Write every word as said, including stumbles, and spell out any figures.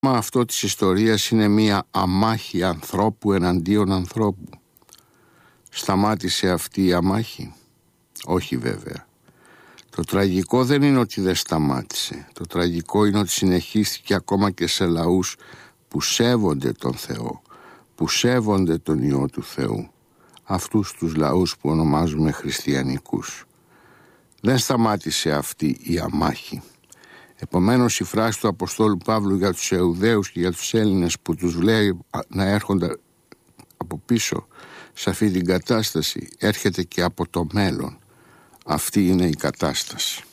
Μα αυτό της ιστορίας είναι μία αμάχη ανθρώπου εναντίον ανθρώπου. Σταμάτησε αυτή η αμάχη? Όχι βέβαια. Το τραγικό δεν είναι ότι δεν σταμάτησε. Το τραγικό είναι ότι συνεχίστηκε ακόμα και σε λαούς που σέβονται τον Θεό, που σέβονται τον Υιό του Θεού. Αυτούς τους λαούς που ονομάζουμε χριστιανικούς. Δεν σταμάτησε αυτή η αμάχη. Επομένως η φράση του Αποστόλου Παύλου για τους Ιουδαίους και για τους Έλληνες που τους λέει να έρχονται από πίσω σε αυτή την κατάσταση έρχεται και από το μέλλον. Αυτή είναι η κατάσταση.